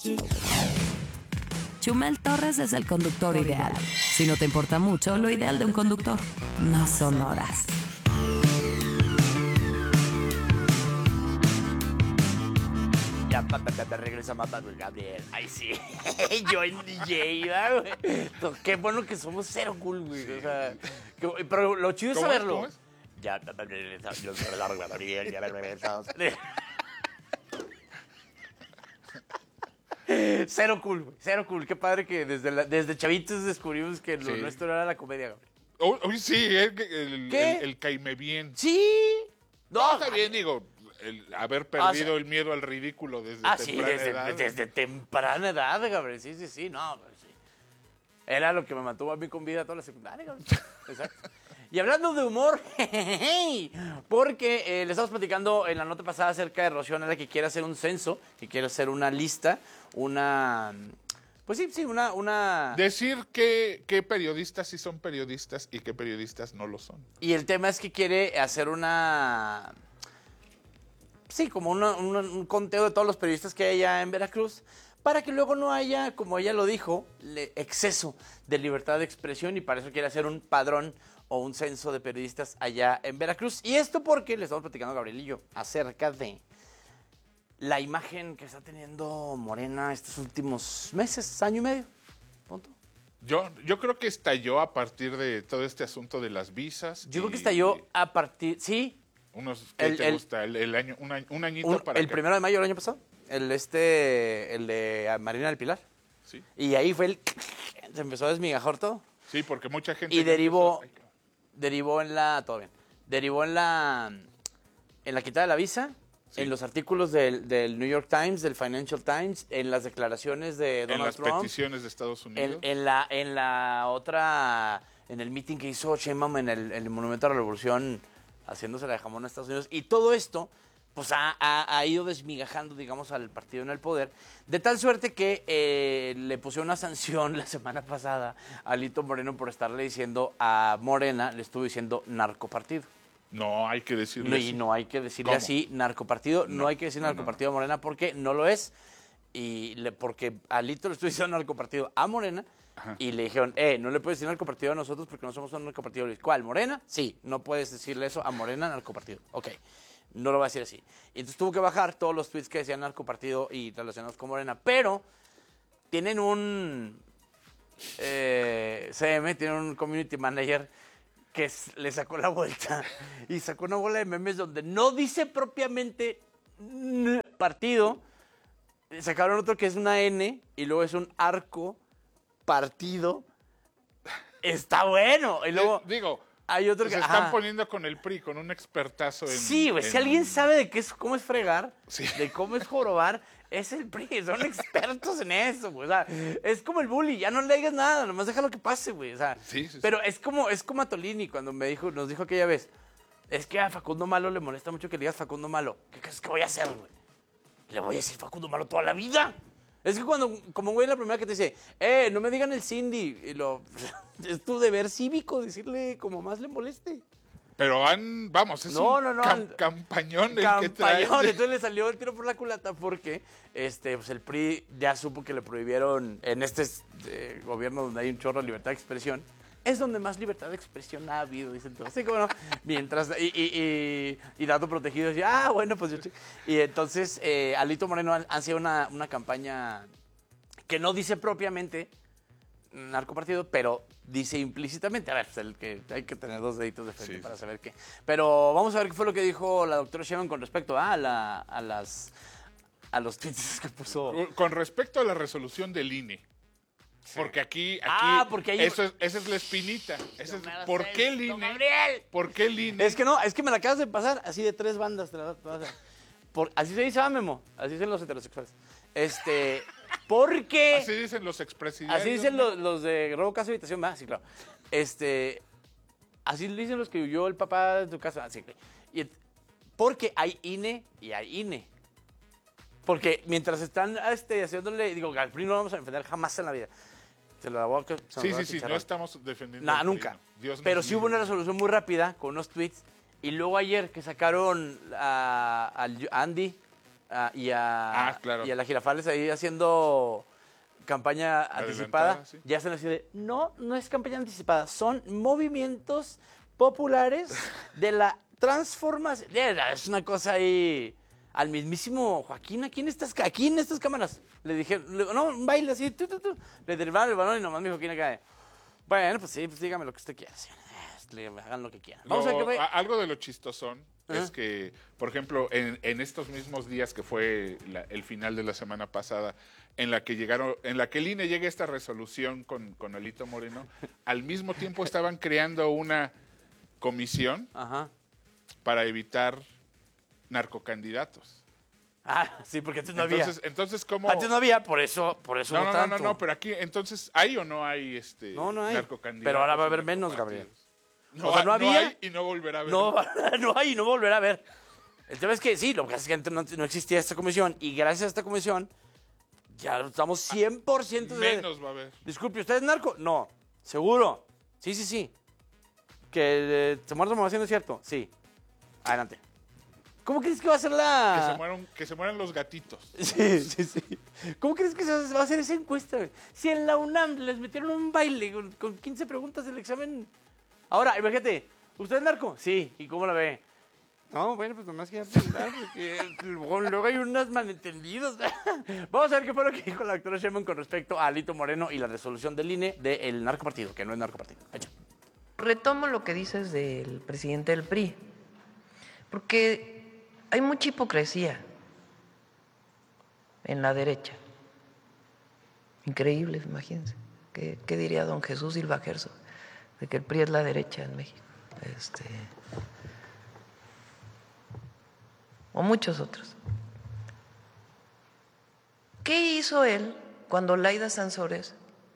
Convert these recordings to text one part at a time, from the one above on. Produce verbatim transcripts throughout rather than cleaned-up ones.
Chumel Torres es el conductor ideal. Si no te importa mucho, lo ideal de un conductor no son horas. Ya, pa, pa, pa, regresa mamá, Gabriel. Ay, sí. Yo en D J, güey. Qué bueno que somos cero cool, güey. O sea, que, pero lo chido es saberlo. ¿Cómo es? Ya, pa, pa, regresa. Yo soy largo, Gabriel. Ya, regresa. Cero cool, güey. Cero cool. Qué padre que desde, la, desde chavitos descubrimos que lo sí. nuestro era la comedia, Gabriel. Oh, oh, sí, el, el, el, el caime bien. Sí. No, no está bien, digo. El haber perdido ah, sí. el miedo al ridículo desde ah, temprana sí, desde, edad. Desde temprana edad, Gabriel. Sí, sí, sí. No, pero sí. Era lo que me mantuvo a mí con vida toda la secundaria, Gabriel. Exacto. Y hablando de humor, porque eh, le estamos platicando en la nota pasada acerca de Rocío Nale, que quiere hacer un censo, que quiere hacer una lista, una... Pues sí, sí, una... una... Decir que, que periodistas sí son periodistas y que periodistas no lo son. Y el tema es que quiere hacer una... Sí, como una, una, un conteo de todos los periodistas que hay allá en Veracruz, para que luego no haya, como ella lo dijo, le, exceso de libertad de expresión, y para eso quiere hacer un padrón o un censo de periodistas allá en Veracruz. Y esto porque le estamos platicando a Gabriel y yo acerca de la imagen que está teniendo Morena estos últimos meses, año y medio. Punto. Yo, yo creo que estalló a partir de todo este asunto de las visas. Yo y, creo que estalló a partir, sí. Unos, ¿qué el, te el, gusta? El, el año, un, año, un añito un, para El que... primero de mayo del año pasado, el este, el de Marina del Pilar. Sí. Y ahí fue el, se empezó a desmigajar todo. Sí, porque mucha gente... Y derivó, empezó... derivó en la, todo bien, derivó en la, en la quitada de la visa, sí. En los artículos del, del New York Times, del Financial Times, en las declaraciones de Donald Trump. En las peticiones de Estados Unidos. En, en, la, en la otra, en el meeting que hizo Sheinbaum en el, en el Monumento a la Revolución, haciéndose la de jamón a Estados Unidos. Y todo esto, pues, ha, ha, ha ido desmigajando, digamos, al partido en el poder, de tal suerte que eh, le pusieron una sanción la semana pasada a Alito Moreno por estarle diciendo a Morena, le estuvo diciendo narcopartido. No hay que decirle no, así. Y no hay que decirle ¿Cómo? así, narcopartido, no, no hay que decir no, narcopartido no. a Morena porque no lo es. Y le, porque Alito le estuvo diciendo narcopartido a Morena. Ajá. Y le dijeron, eh, no le puedes decir narcopartido a nosotros porque no somos un narcopartido. ¿Cuál? ¿Morena? Sí, no puedes decirle eso a Morena, narcopartido. Ok, no lo va a decir así. Y entonces tuvo que bajar todos los tweets que decían narcopartido y relacionados con Morena. Pero tienen un eh, C M, tienen un community manager que le sacó la vuelta y sacó una bola de memes donde no dice propiamente partido. Sacaron otro que es una N y luego es un arco partido. Está bueno. Y luego eh, digo, hay otro que se están ajá. poniendo con el P R I, con un expertazo en... Sí, güey, en... si alguien sabe de qué es, cómo es fregar, sí. de cómo es jorobar, es el P R I, son expertos en eso, güey. O sea, es como el bully, ya no le digas nada, nomás déjalo que pase, güey. O sea, sí, sí, pero sí. es como, es como a Tolini cuando me dijo, nos dijo aquella vez, es que a Facundo Malo le molesta mucho que le digas Facundo Malo. ¿Qué crees que voy a hacer, güey? Le voy a decir Facundo Malo toda la vida. Es que cuando, como güey, la primera que te dice, eh, no me digan el Cindy, y lo, es tu deber cívico decirle como más le moleste. Pero han, vamos, es no, un no, no, cam campañón el campañón, que trae. Entonces le salió el tiro por la culata porque este, pues el P R I ya supo que le prohibieron en este eh, gobierno donde hay un chorro de libertad de expresión. Es donde más libertad de expresión ha habido, dicen todos. Así como no, mientras, y, y, y, y dato protegido, y, ah, bueno, pues yo... Y entonces, eh, Alito Moreno han, han sido una, una campaña que no dice propiamente narcopartido, pero dice implícitamente. A ver, pues el que hay que tener dos deditos de frente sí, para saber qué. Pero vamos a ver qué fue lo que dijo la doctora Sheinbaum con respecto a, la, a, las, a los tweets que puso. Con respecto a la resolución del I N E. Porque aquí, aquí ah, porque ahí... eso es, esa es la espinita. Esa es, ¿por qué el I N E? Gabriel. ¿Por qué el I N E? Es que no, es que me la acabas de pasar así de tres bandas. Te la, te la, por, así se dice, ah, Memo. Así dicen los heterosexuales. Este, porque... Así dicen los expresidentes. Así dicen los, los de robo, casa, habitación, va, sí, claro. Este, así dicen los que huyó el papá de tu casa, así que... Y, porque hay I N E y hay I N E. Porque mientras están este, haciéndole, digo, al P R I no lo vamos a defender jamás en la vida. Se lo voy a, sí, sí, sí, no estamos defendiendo. Nada, nunca. Dios Pero sí hubo una resolución muy rápida con unos tweets. Y luego ayer que sacaron a, a Andy, a- y, a, Ah, claro. y a la Girafales ahí haciendo campaña anticipada, Adelantada, sí. ya están así de, no, no es campaña anticipada, son movimientos populares de la transformación. Ya, es una cosa ahí al mismísimo Joaquín, aquí en estas, aquí en estas cámaras. Le dije, le- no, un baile así, tu, tu, tu. Le derivaron el balón y nomás mi Joaquín acá de, bueno, pues sí, pues dígame lo que usted quiera, señor. Le hagan lo que quieran. Vamos a ver Lo- qué fue. a- algo de lo chistosón Ajá. es que, por ejemplo, en, en estos mismos días que fue la- el final de la semana pasada, en la que llegaron, en la que el I N E llega a esta resolución con, con Alito Moreno, al mismo tiempo estaban creando una comisión Ajá. para evitar narcocandidatos. Ah, sí, porque antes no había. Entonces, entonces ¿cómo? Antes no había, por eso, por eso No, no, no, no, tanto. no, no, pero aquí, entonces, ¿hay o no hay este No, no hay. narcocandidatos? Pero ahora va a haber o menos, narcopartidos? Gabriel. No, O sea, ha- no había- hay y no volverá a haber. No, no hay, no volverá a ver. El tema es que sí, lo que pasa es que antes no, no existía esta comisión y gracias a esta comisión ya estamos cien por ciento de... Menos va a haber. Disculpe, ¿usted es narco? No, seguro. Sí, sí, sí. ¿Que eh, se muere la población es cierto? Sí. Adelante. ¿Cómo crees que va a ser Que la...? se, mueran, que se mueran los gatitos. Sí, sí, sí. ¿Cómo crees que se va a hacer esa encuesta, güey? Si en la UNAM les metieron un baile con, con quince preguntas del examen. Ahora, imagínate, ¿usted es narco? Sí. ¿Y cómo la ve? No, bueno, pues nomás quería preguntar, porque luego hay unos malentendidos. Vamos a ver qué fue lo que dijo la doctora Sheinbaum con respecto a Alito Moreno y la resolución del I N E del narcopartido, que no es narcopartido. Hecho. Retomo lo que dices del presidente del P R I, porque hay mucha hipocresía en la derecha. Increíble, imagínense. ¿Qué, qué diría don Jesús Silva Gerso de que el P R I es la derecha en México? Este, o muchos otros. ¿Qué hizo él cuando Laida Sansores,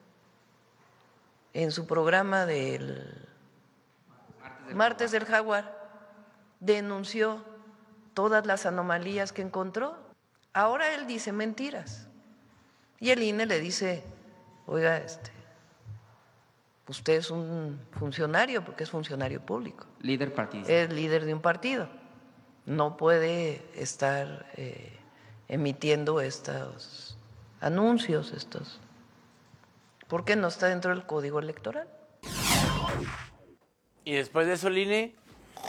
en su programa del Martes del Jaguar, denunció todas las anomalías que encontró? Ahora él dice mentiras. Y el I N E le dice, oiga, este, usted es un funcionario, porque es funcionario público. Líder partidista. Es líder de un partido. No puede estar eh, emitiendo estos anuncios, estos. ¿Por qué no está dentro del Código Electoral? Y después de eso, el I N E,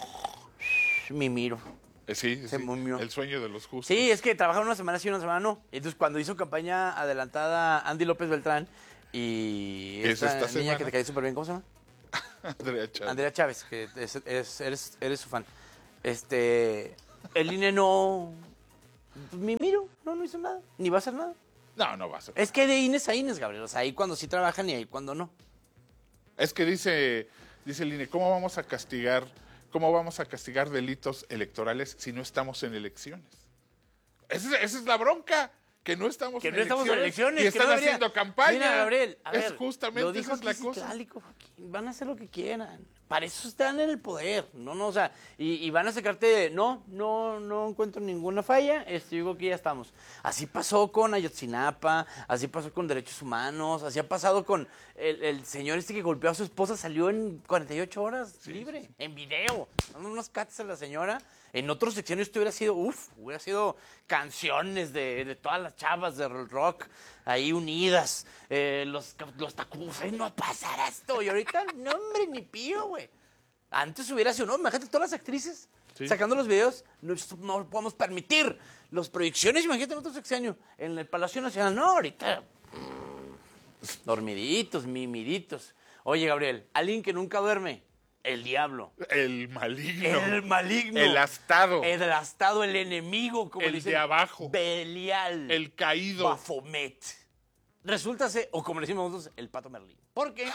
mi miro. Eh, sí, Se sí, momió. el sueño de los justos. Sí, es que trabajaron una semana sí, una semana no. Entonces, cuando hizo campaña adelantada Andy López Beltrán y ¿Es esta, esta niña semana? que te cae súper bien, ¿cómo se llama? Andrea Chávez. Andrea Chávez, que es- es- eres, eres su fan. Este, el I N E no, pues, mi miro, no, no hizo nada, ni va a hacer nada. No, no va a ser. Es que de I N E S a I N E S, Gabriel, o sea, ahí cuando sí trabajan y ahí cuando no. Es que dice, dice el I N E, ¿cómo vamos a castigar, cómo vamos a castigar delitos electorales si no estamos en elecciones? Esa, es- esa es la bronca, que no estamos, Que en, no estamos en elecciones. y que están no debería- haciendo campaña. Mira, Gabriel, a es ver, justamente lo dijo esa es la aquí cosa. Citlálico, Joaquín, van a hacer lo que quieran. Para eso están en el poder. No, no, o sea, y, y van a sacarte de, no, no, no encuentro ninguna falla, este, digo que ya estamos. Así pasó con Ayotzinapa, así pasó con derechos humanos, así ha pasado con el, el señor este que golpeó a su esposa, salió en cuarenta y ocho horas libre, en video, dando unos cates a la señora. En otros secciones esto hubiera sido, uff, hubiera sido canciones de, de todas las chavas de rock ahí unidas, eh, los, los tacubos, ay, no pasará esto. Y ahorita, no, hombre, ni pío, güey. Antes hubiera sido, no, imagínate todas las actrices Sí. sacando los videos, no, no lo podemos permitir. Las proyecciones, imagínate en otro sexenio, en el Palacio Nacional, no, ahorita, mm, dormiditos, mimiditos. Oye, Gabriel, alguien que nunca duerme, el diablo. El maligno. El maligno. El astado. El astado, el enemigo, como El le dicen. de abajo. Belial. El caído. Baphomet. Resulta ser, o como le decimos nosotros, el Pato Merlín. ¿Por qué?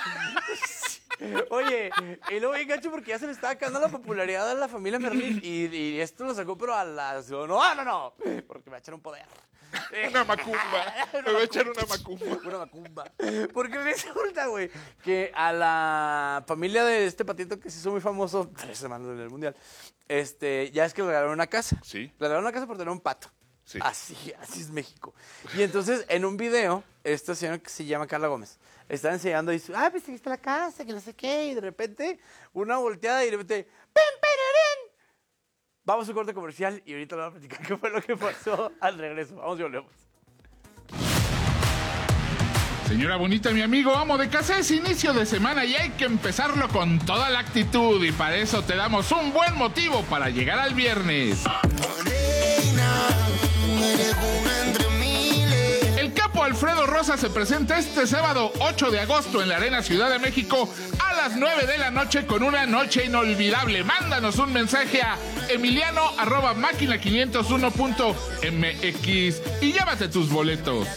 Oye, y luego bien gacho porque ya se le estaba acabando la popularidad a la familia Merlín y, y esto lo sacó pero a las... No, no, no, porque me va a echar un poder. Una macumba. Me voy a echar una macumba. Una macumba. Porque resulta, güey, que a la familia de este patito que se hizo muy famoso, tres semanas en el mundial, este, ya es que le regalaron una casa. Sí. Le regalaron una casa por tener un pato. Sí. Así, así es México. Y entonces, en un video, esta señora que se llama Carla Gómez está enseñando y dice, ah, pues aquí está la casa, que no sé qué, y de repente, una volteada y de repente, ¡pim, Vamos a un corte comercial y ahorita le voy a platicar qué fue lo que pasó al regreso. Vamos y volvemos. Señora bonita, mi amigo amo de casa, es inicio de semana y hay que empezarlo con toda la actitud. Y para eso te damos un buen motivo para llegar al viernes. El capo Alfredo Rosa se presenta este sábado ocho de agosto en la Arena Ciudad de México a las nueve de la noche con una noche inolvidable. Mándanos un mensaje a emiliano arroba máquina quinientos uno punto m x y llévate tus boletos.